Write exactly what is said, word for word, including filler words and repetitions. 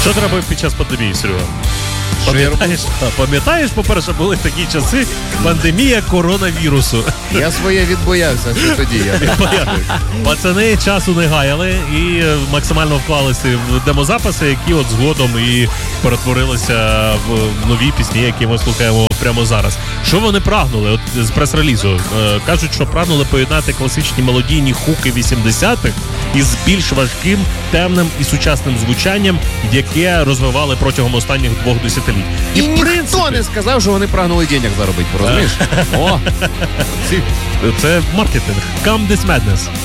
Що ти робив під час пандемії, Серега? Пам'ятаєш, пам'ятаєш, по-перше, були такі часи, пандемія коронавірусу. Я своє відбоявся ще тоді. Я Пацани часу не гаяли і максимально вклалися в демозаписи, які от згодом і перетворилися в нові пісні, які ми слухаємо прямо зараз. Що вони прагнули? От з прес-релізу кажуть, що прагнули поєднати класичні мелодійні хуки вісімдесятих із більш важким, темним і сучасним звучанням, яке розвивали протягом останніх двох десятиліть. І, і ніхто принципі... не сказав, що вони прагнули денег заробити, розумієш? О! Це маркетинг. Come this madness.